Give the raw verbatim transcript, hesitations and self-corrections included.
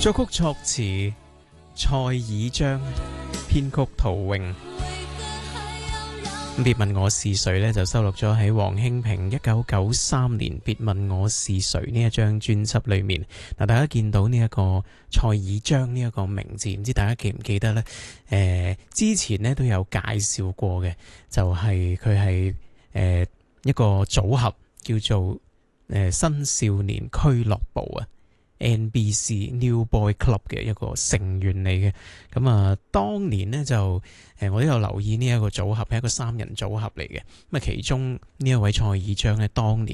作曲作詞蔡爾章，編曲陶詠。別問我是誰呢，就收錄咗喺黃興平一九九三年別問我是誰呢一張專輯裏面。嗱，大家見到呢一個蔡爾章呢一個名字，唔知大家記唔記得呢？誒、呃，之前呢都有介紹過嘅，就係佢係誒一個組合叫做誒、呃、新少年俱樂部啊。N B C New Boy Club 嘅一個成員嚟嘅，咁啊，當年呢，就誒，我都有留意呢一個組合係一個三人組合嚟嘅，咁啊，其中呢一位蔡爾章呢，當年